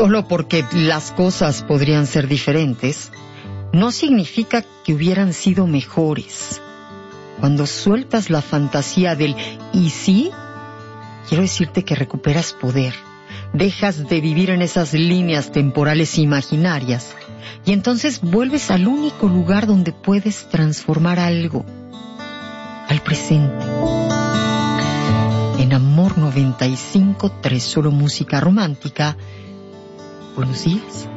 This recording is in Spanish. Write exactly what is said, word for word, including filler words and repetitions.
solo porque las cosas podrían ser diferentes, no significa que hubieran sido mejores. Cuando sueltas la fantasía del ¿y sí? Quiero decirte que recuperas poder. Dejas de vivir en esas líneas temporales imaginarias y entonces vuelves al único lugar donde puedes transformar algo, al presente. En Amor noventa y cinco punto tres, solo música romántica. Buenos días.